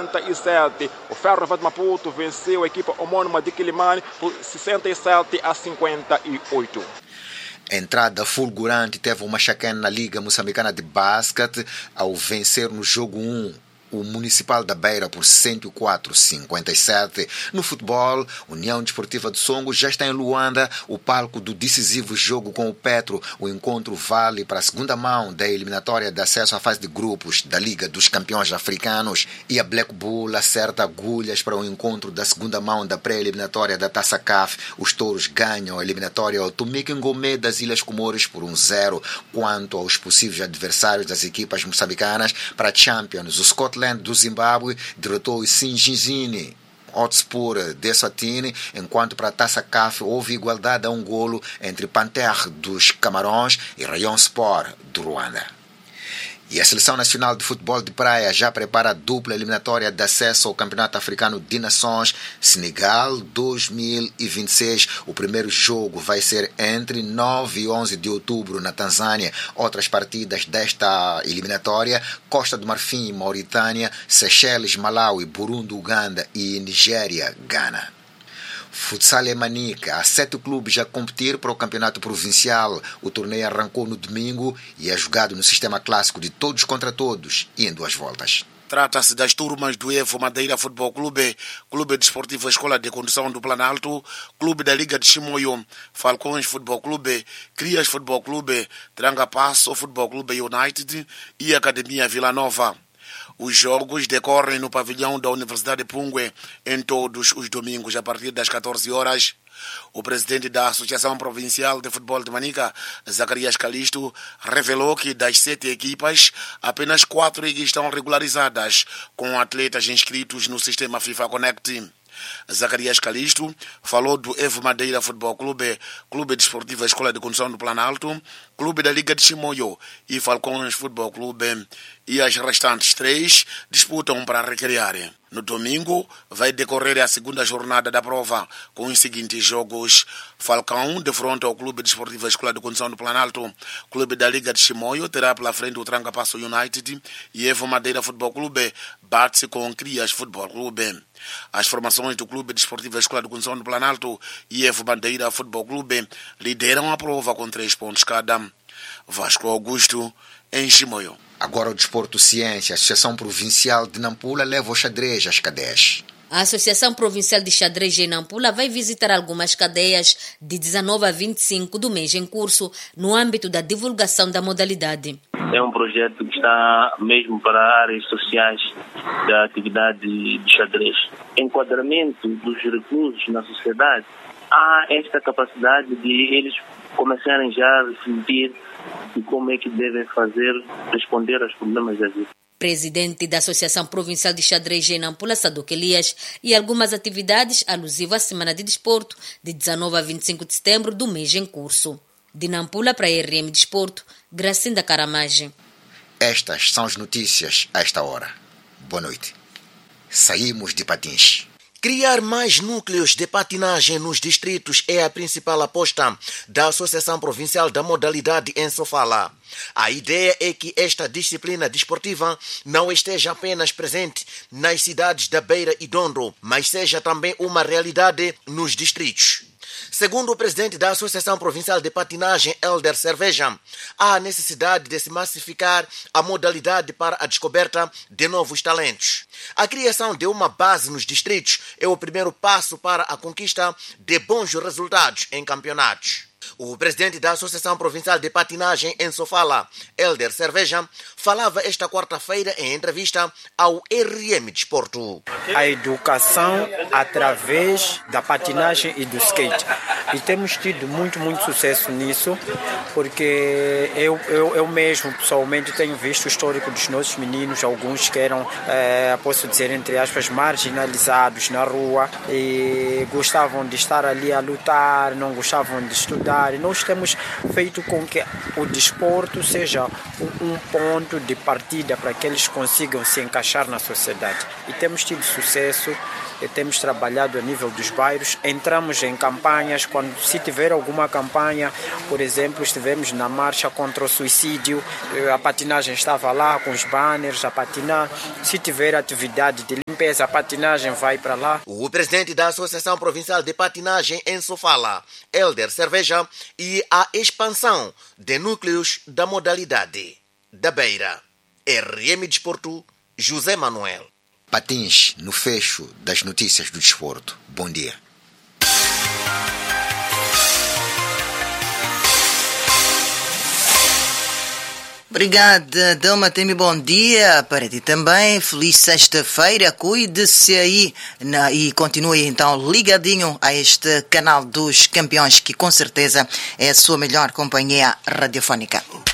67. O Ferro de Maputo venceu a equipa homônima de Quilimane por 67-58. A entrada fulgurante teve uma chacana na Liga Moçambicana de Basquete ao vencer no jogo 1 o Municipal da Beira por 104-57. No futebol, União Desportiva de Songo já está em Luanda, o palco do decisivo jogo com o Petro. O encontro vale para a segunda mão da eliminatória de acesso à fase de grupos da Liga dos Campeões Africanos, e a Black Bull acerta agulhas para o encontro da segunda mão da pré-eliminatória da Taça CAF. Os touros ganham a eliminatória ao Tumique Ngomé das Ilhas Comores por 1-0. Quanto aos possíveis adversários das equipas moçambicanas, para a Champions, o Scotland do Zimbábue derrotou o Sinjinjini Hotspur de Eswatini, enquanto para a Taça CAF houve igualdade a um golo entre Panther dos Camarões e Rayon Sport do Ruanda. E a Seleção Nacional de Futebol de Praia já prepara a dupla eliminatória de acesso ao Campeonato Africano de Nações Senegal 2026. O primeiro jogo vai ser entre 9 e 11 de outubro na Tanzânia. Outras partidas desta eliminatória: Costa do Marfim e Mauritânia, Seychelles, Malawi, Burundi, Uganda e Nigéria, Ghana. Futsal e Manica. Há 7 clubes a competir para o campeonato provincial. O torneio arrancou no domingo e é jogado no sistema clássico de todos contra todos e em 2 voltas. Trata-se das turmas do Evo Madeira Futebol Clube, Clube Desportivo Escola de Condução do Planalto, Clube da Liga de Chimoio, Falcões Futebol Clube, Crias Futebol Clube, Tranga Passo Futebol Clube United e Academia Vila Nova. Os jogos decorrem no pavilhão da Universidade de Pungue em todos os domingos a partir das 14 horas. O presidente da Associação Provincial de Futebol de Manica, Zacarias Calisto, revelou que das 7 equipas, apenas 4 estão regularizadas, com atletas inscritos no sistema FIFA Connect. Zacarias Calisto falou do Evo Madeira Futebol Clube, Clube Desportivo Escola de Condução do Planalto, Clube da Liga de Chimoio e Falcões Futebol Clube, e as restantes 3 disputam para recriar. No domingo vai decorrer a segunda jornada da prova, com os seguintes jogos: Falcão defronta ao Clube Desportivo Escola de Condução do Planalto, Clube da Liga de Chimoio terá pela frente o Tranca Passo United e Evo Madeira Futebol Clube bate-se com Crias Futebol Clube. As formações do Clube Desportivo Escola de Condução do Planalto e Evo Madeira Futebol Clube lideram a prova com 3 pontos cada. Vasco Augusto, em Chimoio. Agora o Desporto Ciência. A Associação Provincial de Nampula leva o xadrez às cadeias. A Associação Provincial de Xadrez em Nampula vai visitar algumas cadeias de 19 a 25 do mês em curso, no âmbito da divulgação da modalidade. É um projeto que está mesmo para áreas sociais da atividade de xadrez. Enquadramento dos reclusos na sociedade, há esta capacidade de eles começarem já a refletir de como é que devem responder aos problemas da vida. Presidente da Associação Provincial de Xadrez em Nampula, Sadoc Elias, e algumas atividades alusivas à Semana de Desporto, de 19 a 25 de setembro do mês em curso. De Nampula para a RM Desporto, Gracinda Caramage. Estas são as notícias a esta hora. Boa noite. Saímos de Patins. Criar mais núcleos de patinagem nos distritos é a principal aposta da Associação Provincial da Modalidade em Sofala. A ideia é que esta disciplina desportiva não esteja apenas presente nas cidades da Beira e Dondo, mas seja também uma realidade nos distritos. Segundo o presidente da Associação Provincial de Patinagem, Elder Cerveja, há necessidade de se massificar a modalidade para a descoberta de novos talentos. A criação de uma base nos distritos é o primeiro passo para a conquista de bons resultados em campeonatos. O presidente da Associação Provincial de Patinagem em Sofala, Elder Cerveja, falava esta quarta-feira em entrevista ao RM Desporto. A educação através da patinagem e do skate. E temos tido muito sucesso nisso, porque eu mesmo, pessoalmente, tenho visto o histórico dos nossos meninos, alguns que eram, posso dizer, entre aspas, marginalizados na rua e gostavam de estar ali a lutar, não gostavam de estudar. E nós temos feito com que o desporto seja um ponto de partida para que eles consigam se encaixar na sociedade. E temos tido sucesso, e temos trabalhado a nível dos bairros, entramos em campanhas, se tiver alguma campanha, por exemplo, estivemos na marcha contra o suicídio, a patinagem estava lá com os banners a patinar, se tiver atividade de Empieza a patinagem, vai para lá. O presidente da Associação Provincial de Patinagem em Sofala, Elder Cerveja, e a expansão de núcleos da modalidade da Beira. RM Desporto, José Manuel. Patins no fecho das notícias do desporto. Bom dia. Obrigada, Delma Temi, bom dia para ti também, feliz sexta-feira, cuide-se aí e continue então ligadinho a este canal dos campeões que com certeza é a sua melhor companhia radiofónica.